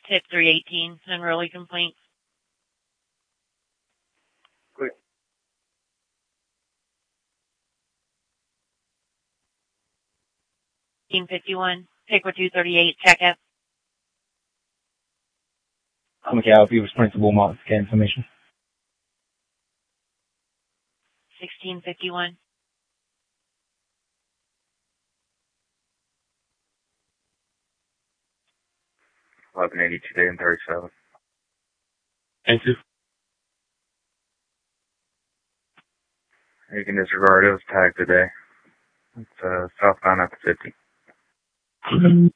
Tip 318, unruly complaints. Quick. 1551, Pickwa 238, check it. Macau, be responsible marks get information. 1651. $11.82 and 37. Thank you. You can disregard it. It was tagged today. It's southbound at the 50.